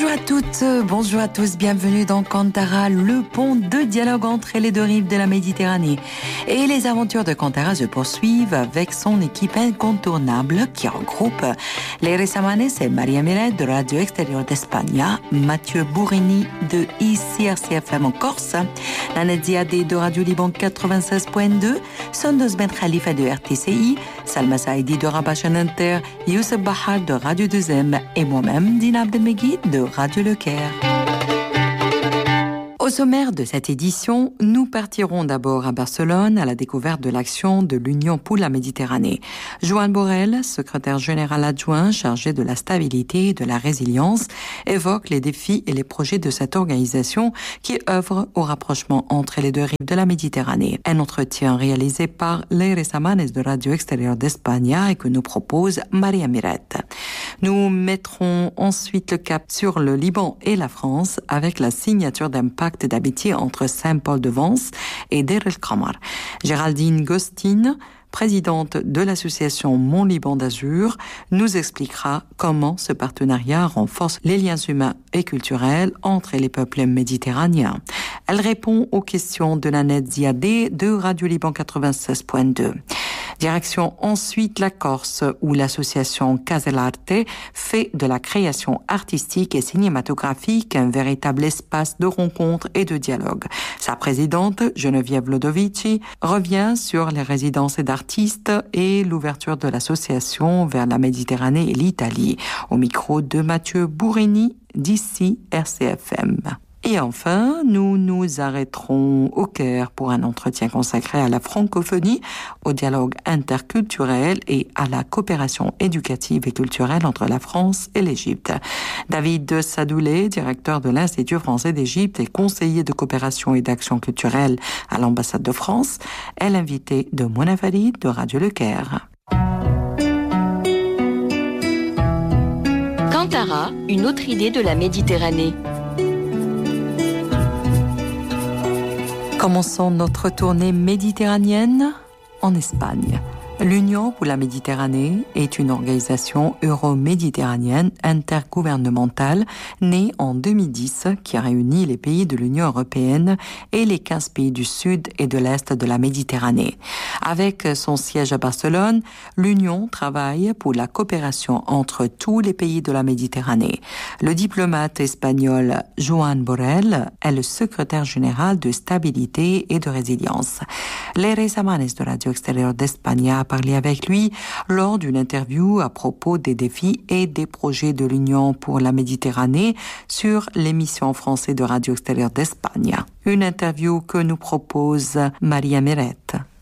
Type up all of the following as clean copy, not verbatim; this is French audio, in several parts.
Bonjour à toutes, bonjour à tous, bienvenue dans Kantara, le pont de dialogue entre les deux rives de la Méditerranée. Et les aventures de Kantara se poursuivent avec son équipe incontournable qui regroupe les Resamanes et Maria Miret de Radio Extérieur d'Espagne, Mathieu Bourrini de ICRC-FM en Corse, Nanette Ziadé de Radio Liban 96.2, Sondos Ben Khalifa de RTCI, Salma Saïdi de Rabat Inter, Youssef Bahar de Radio 2M et moi-même, Dina Abdelmegid de Radio Le Caire. Au sommaire de cette édition, nous partirons d'abord à Barcelone à la découverte de l'action de l'Union pour la Méditerranée. Joan Borrell, secrétaire général adjoint chargé de la stabilité et de la résilience, évoque les défis et les projets de cette organisation qui œuvre au rapprochement entre les deux rives de la Méditerranée. Un entretien réalisé par les Resamanes de Radio Extérieur d'Espagne et que nous propose Maria Miret. Nous mettrons ensuite le cap sur le Liban et la France avec la signature d'un pacte d'amitié entre Saint-Paul-de-Vence et Deir el-Qamar. Géraldine Gostin, présidente de l'association Mon Liban d'Azur, nous expliquera comment ce partenariat renforce les liens humains et culturels entre les peuples méditerranéens. Elle répond aux questions de Nanette Ziadé de Radio Liban 96.2. Direction ensuite la Corse, où l'association Caselarte fait de la création artistique et cinématographique un véritable espace de rencontre et de dialogue. Sa présidente, Geneviève Lodovici, revient sur les résidences d'artistes et l'ouverture de l'association vers la Méditerranée et l'Italie. Au micro de Mathieu Bourrini, d'ici RCFM. Et enfin, nous nous arrêterons au Caire pour un entretien consacré à la francophonie, au dialogue interculturel et à la coopération éducative et culturelle entre la France et l'Égypte. David Sadoulé, directeur de l'Institut français d'Égypte et conseiller de coopération et d'action culturelle à l'ambassade de France, est l'invité de Mona Farid de Radio Le Caire. Kantara, une autre idée de la Méditerranée. Commençons notre tournée méditerranéenne en Espagne. L'Union pour la Méditerranée est une organisation euro-méditerranéenne intergouvernementale née en 2010 qui réunit les pays de l'Union européenne et les 15 pays du sud et de l'est de la Méditerranée. Avec son siège à Barcelone, l'Union travaille pour la coopération entre tous les pays de la Méditerranée. Le diplomate espagnol Joan Borrell est le secrétaire général de stabilité et de résilience. Les Resamanes de Radio Extérieur d'Espagne parlé avec lui lors d'une interview à propos des défis et des projets de l'Union pour la Méditerranée sur l'émission française de Radio Extérieure d'Espagne. Une interview que nous propose Maria Miret.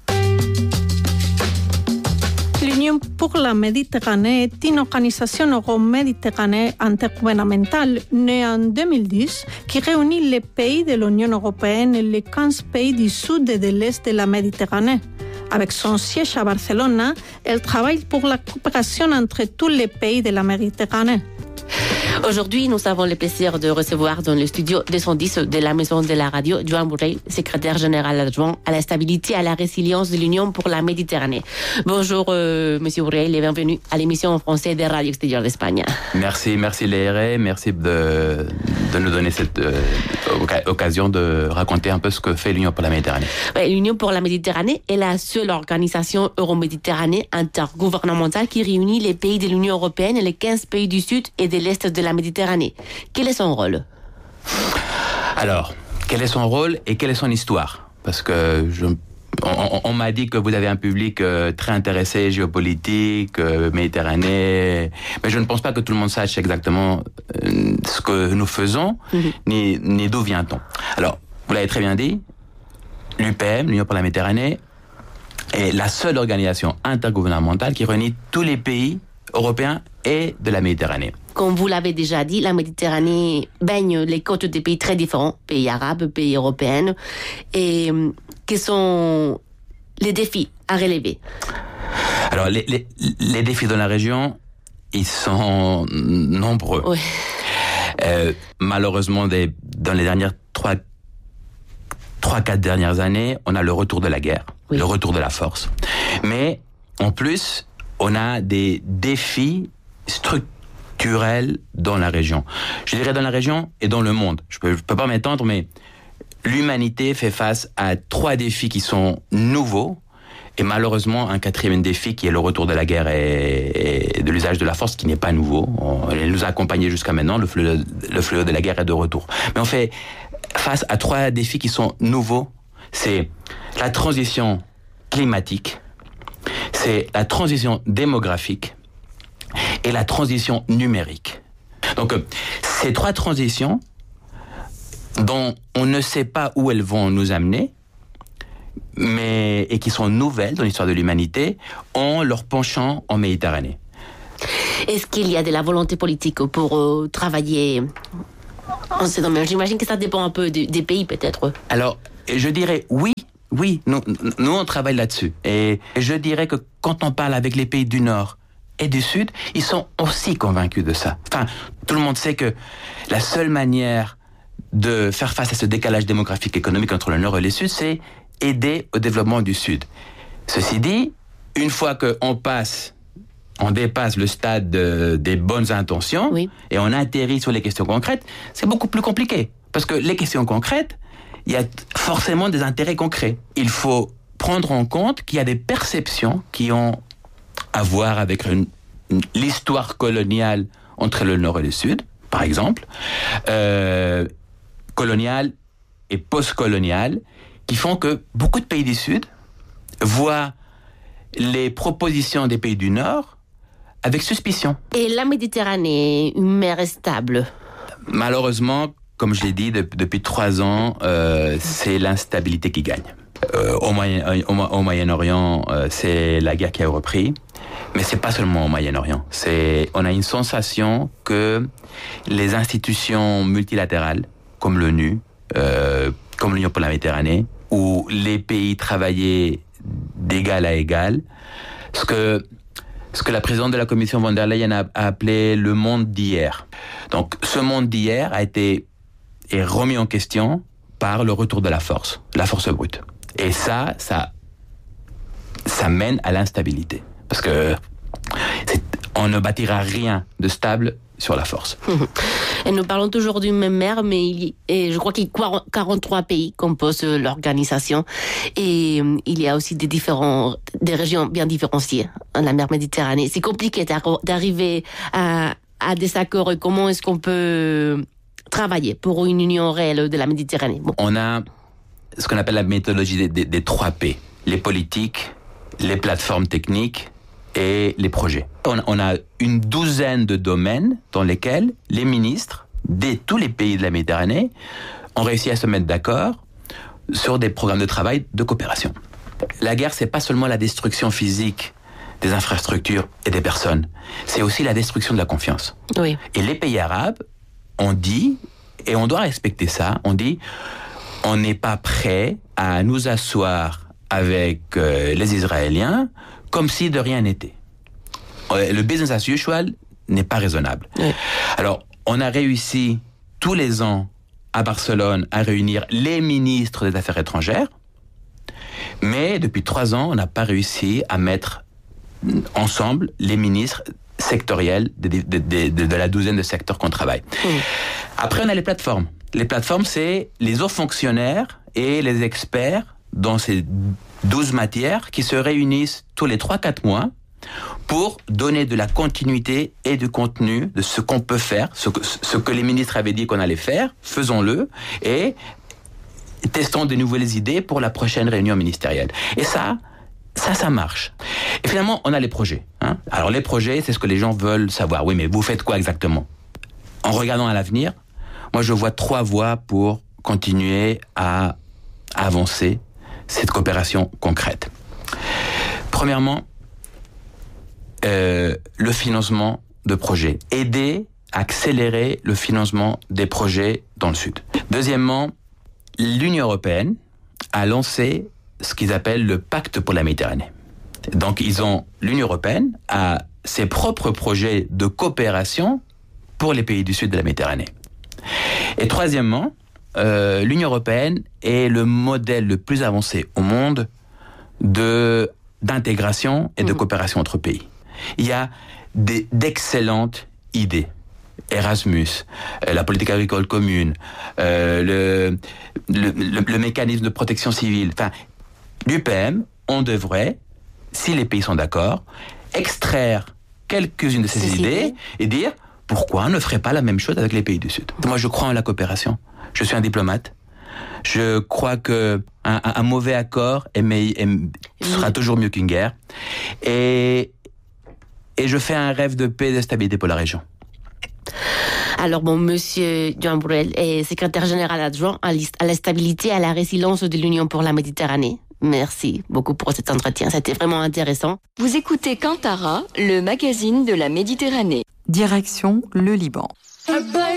L'Union pour la Méditerranée est une organisation euro-méditerranéenne intergouvernementale née en 2010 qui réunit les pays de l'Union européenne et les 15 pays du sud et de l'est de la Méditerranée. Avec son siège à Barcelone, elle travaille pour la coopération entre tous les pays de la Méditerranée. Aujourd'hui, nous avons le plaisir de recevoir dans le studio 210 de la Maison de la Radio, Joan Borrell, secrétaire général adjoint à la stabilité et à la résilience de l'Union pour la Méditerranée. Bonjour, Monsieur Borrell, et bienvenue à l'émission en français de Radio Extérieure d'Espagne. Merci l'ERE, merci de nous donner cette occasion de raconter un peu ce que fait l'Union pour la Méditerranée. Ouais, L'Union pour la Méditerranée est la seule organisation euro-méditerranéenne intergouvernementale qui réunit les pays de l'Union européenne et les 15 pays du sud et de l'est de la Méditerranée. Quel est son rôle ? Alors, quel est son rôle et quelle est son histoire ? Parce que on m'a dit que vous avez un public très intéressé, géopolitique, méditerranée, mais je ne pense pas que tout le monde sache exactement ce que nous faisons, ni d'où vient-on. Alors, vous l'avez très bien dit, l'UPM, l'Union pour la Méditerranée, est la seule organisation intergouvernementale qui réunit tous les pays européens et de la Méditerranée. Comme vous l'avez déjà dit, la Méditerranée baigne les côtes des pays très différents, pays arabes, pays européens, et quels sont les défis à relever ? Alors, les défis dans la région, ils sont nombreux. Oui. Malheureusement, dans les dernières 3-4 dernières années, on a le retour de la guerre, le retour de la force. Mais, en plus, on a des défis structurels structurelle dans la région. Je dirais dans la région et dans le monde. Je peux pas m'étendre, mais l'humanité fait face à 3 défis qui sont nouveaux, et malheureusement un 4e défi qui est le retour de la guerre et de l'usage de la force qui n'est pas nouveau. Elle nous a accompagnés jusqu'à maintenant, le fléau de la guerre est de retour. Mais on fait face à 3 défis qui sont nouveaux. C'est la transition climatique, c'est la transition démographique et la transition numérique. Donc ces 3 transitions dont on ne sait pas où elles vont nous amener, et qui sont nouvelles dans l'histoire de l'humanité, ont leur penchant en Méditerranée. Est-ce qu'il y a de la volonté politique pour travailler en ce domaine? J'imagine que ça dépend un peu des pays, peut-être. Alors, je dirais oui, nous on travaille là-dessus. Et je dirais que quand on parle avec les pays du Nord et du Sud, ils sont aussi convaincus de ça. Enfin, tout le monde sait que la seule manière de faire face à ce décalage démographique et économique entre le Nord et le Sud, c'est aider au développement du Sud. Ceci dit, une fois on dépasse le stade des bonnes intentions, oui, et on atterrit sur les questions concrètes, c'est beaucoup plus compliqué. Parce que les questions concrètes, il y a forcément des intérêts concrets. Il faut prendre en compte qu'il y a des perceptions qui ont à voir avec l'histoire coloniale entre le Nord et le Sud, par exemple, coloniale et post-coloniale, qui font que beaucoup de pays du Sud voient les propositions des pays du Nord avec suspicion. Et la Méditerranée, une mer stable? Malheureusement, comme je l'ai dit, depuis 3 ans, c'est l'instabilité qui gagne. Au Moyen-Orient, c'est la guerre qui a repris. Mais c'est pas seulement au Moyen-Orient. On a une sensation que les institutions multilatérales, comme l'ONU, comme l'Union pour la Méditerranée, où les pays travaillaient d'égal à égal, ce que la présidente de la Commission von der Leyen a appelé le monde d'hier. Donc, ce monde d'hier est remis en question par le retour de la force brute. Et ça mène à l'instabilité. Parce que on ne bâtira rien de stable sur la force. Et nous parlons toujours d'une même mer, mais je crois qu'il y a 43 pays composent l'organisation. Et il y a aussi des régions bien différenciées dans la mer Méditerranée. C'est compliqué d'arriver à des accords. Et comment est-ce qu'on peut travailler pour une union réelle de la Méditerranée? On a ce qu'on appelle la méthodologie des 3 P. Les politiques, les plateformes techniques et les projets. On a une douzaine de domaines dans lesquels les ministres de tous les pays de la Méditerranée ont réussi à se mettre d'accord sur des programmes de travail de coopération. La guerre, c'est pas seulement la destruction physique des infrastructures et des personnes, c'est aussi la destruction de la confiance. Oui. Et les pays arabes ont dit, et on doit respecter ça, on dit, on n'est pas prêt à nous asseoir avec les Israéliens comme si de rien n'était. Le business as usual n'est pas raisonnable. Oui. Alors, on a réussi tous les ans à Barcelone à réunir les ministres des Affaires étrangères, mais depuis 3 ans, on n'a pas réussi à mettre ensemble les ministres sectoriels de la douzaine de secteurs qu'on travaille. Après, on a les plateformes. Les plateformes, c'est les hauts fonctionnaires et les experts dans ces 12 matières qui se réunissent tous les 3-4 mois pour donner de la continuité et du contenu de ce qu'on peut faire, ce que les ministres avaient dit qu'on allait faire, faisons-le, et testons de nouvelles idées pour la prochaine réunion ministérielle. Et ça marche. Et finalement, on a les projets. Alors les projets, c'est ce que les gens veulent savoir. Oui, mais vous faites quoi exactement? En regardant à l'avenir, moi je vois 3 voies pour continuer à avancer cette coopération concrète. Premièrement, le financement de projets. Aider à accélérer le financement des projets dans le Sud. Deuxièmement, l'Union européenne a lancé ce qu'ils appellent le pacte pour la Méditerranée. Donc, l'Union européenne a ses propres projets de coopération pour les pays du Sud de la Méditerranée. Et troisièmement, l'Union européenne est le modèle le plus avancé au monde d'intégration et de coopération entre pays. Il y a d'excellentes idées Erasmus, la politique agricole commune, le mécanisme de protection civile. Enfin, l'UPM, on devrait, si les pays sont d'accord, extraire quelques-unes de ces idées et dire pourquoi on ne ferait pas la même chose avec les pays du Sud. Moi, je crois en la coopération. Je suis un diplomate. Je crois que un mauvais accord sera toujours mieux qu'une guerre. Et je fais un rêve de paix et de stabilité pour la région. Alors bon, Monsieur Joan Borrell est secrétaire général adjoint à la stabilité et à la résilience de l'Union pour la Méditerranée. Merci beaucoup pour cet entretien, c'était vraiment intéressant. Vous écoutez Kantara, le magazine de la Méditerranée. Direction le Liban.